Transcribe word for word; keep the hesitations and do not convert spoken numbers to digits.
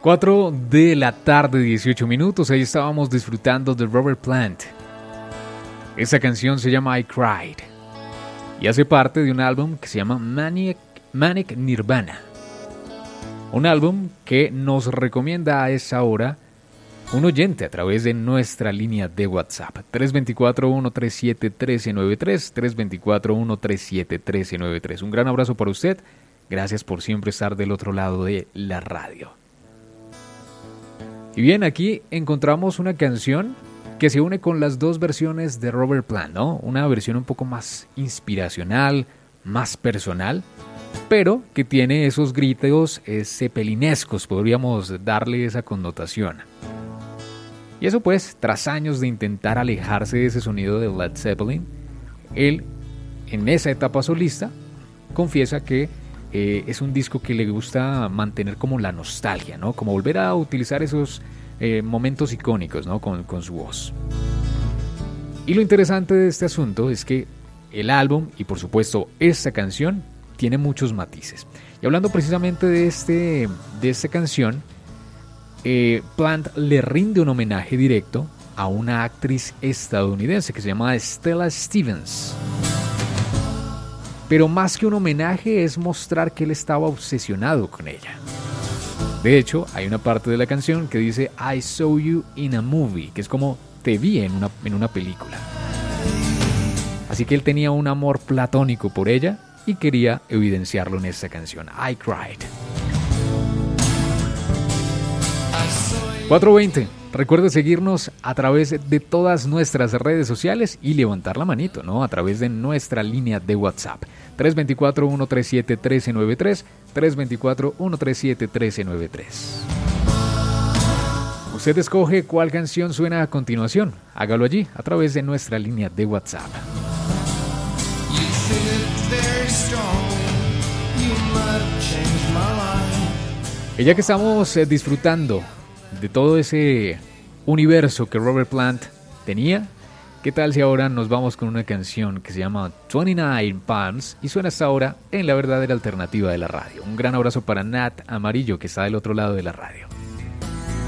cuatro de la tarde, dieciocho minutos. Ahí estábamos disfrutando de Robert Plant. Esa canción se llama I Cried y hace parte de un álbum que se llama Manic, Manic Nirvana. Un álbum que nos recomienda a esa hora un oyente a través de nuestra línea de WhatsApp. tres dos cuatro, uno tres siete, uno tres nueve tres, tres dos cuatro, uno tres siete, uno tres nueve tres. Un gran abrazo para usted. Gracias por siempre estar del otro lado de la radio. Y bien, aquí encontramos una canción que se une con las dos versiones de Robert Plant, ¿no? Una versión un poco más inspiracional, más personal, pero que tiene esos gritos eh, cepelinescos, podríamos darle esa connotación. Y eso pues, tras años de intentar alejarse de ese sonido de Led Zeppelin, él, en esa etapa solista, confiesa que eh, es un disco que le gusta mantener como la nostalgia, ¿no? Como volver a utilizar esos eh, momentos icónicos, ¿no? Con, con su voz. Y lo interesante de este asunto es que el álbum, y por supuesto esta canción, tiene muchos matices. Y hablando precisamente de, este, de esta canción, Eh, Plant le rinde un homenaje directo a una actriz estadounidense que se llama Stella Stevens. Pero más que un homenaje es mostrar que él estaba obsesionado con ella. De hecho, hay una parte de la canción que dice I saw you in a movie, que es como te vi en una, en una película. Así que él tenía un amor platónico por ella y quería evidenciarlo en esta canción, I Cried. cuatro veinte. Recuerda seguirnos a través de todas nuestras redes sociales y levantar la manito, ¿no? A través de nuestra línea de WhatsApp. tres dos cuatro, uno tres siete, uno tres nueve tres, tres dos cuatro, uno tres siete, uno tres nueve tres. Usted escoge cuál canción suena a continuación. Hágalo allí, a través de nuestra línea de WhatsApp. Y ya que estamos eh, disfrutando de todo ese universo que Robert Plant tenía, ¿qué tal si ahora nos vamos con una canción que se llama veintinueve Palms y suena hasta ahora en la verdadera alternativa de la radio? Un gran abrazo para Nat Amarillo, que está del otro lado de la radio.